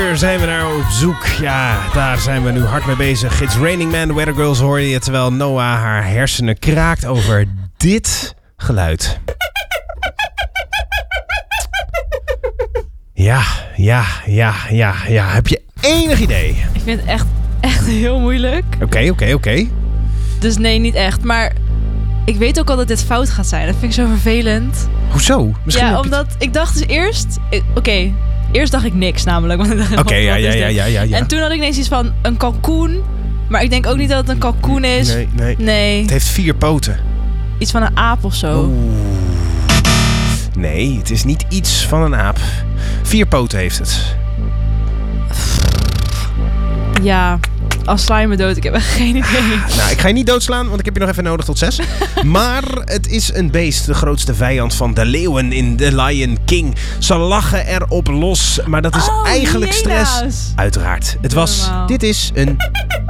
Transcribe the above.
Daar zijn we naar op zoek. Ja, daar zijn we nu hard mee bezig. It's Raining Man, Weather Girls hoorde je. Terwijl Noah haar hersenen kraakt over dit geluid. Ja. Heb je enig idee? Ik vind het echt heel moeilijk. Oké. Dus nee, niet echt. Maar ik weet ook al dat dit fout gaat zijn. Dat vind ik zo vervelend. Hoezo? Misschien ja, omdat ik dacht dus eerst... Eerst dacht ik niks namelijk. Oké, ja. En toen had ik ineens iets van een kalkoen. Maar ik denk ook niet dat het een kalkoen is. Nee. Het heeft 4 poten. Iets van een aap of zo. Oeh. Nee, het is niet iets van een aap. 4 poten heeft het. Ja, als sla je me dood. Ik heb echt geen idee. Nou, ik ga je niet doodslaan, want ik heb je nog even nodig tot 6. Maar het is een beest, de grootste vijand van de leeuwen in The Lion King. Ze lachen erop los, maar dat is eigenlijk hyena's. stress. Uiteraard. Het was, Normaal. dit is een